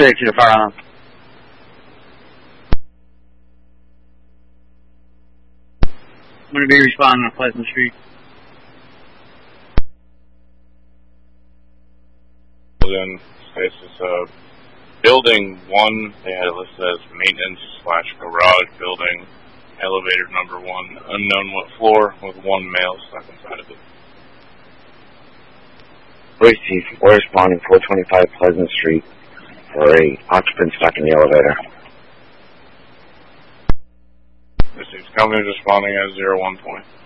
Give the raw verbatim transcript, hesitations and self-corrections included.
X-ray to the fire alarm. I'm going to be responding on Pleasant Street. Then this is uh, building one. They had it listed as maintenance slash garage building, elevator number one, unknown what floor, with one male stuck inside of it. Police Chief, we're responding four twenty-five Pleasant Street for a occupant stuck in the elevator. This is company responding at zero one point.